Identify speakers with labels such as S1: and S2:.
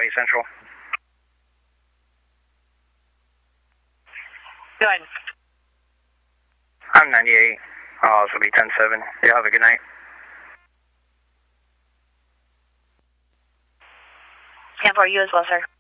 S1: 98 Central.
S2: Go ahead.
S1: I'm 98. This will be 10-7. You have a good night.
S2: 10-4, you as well, sir.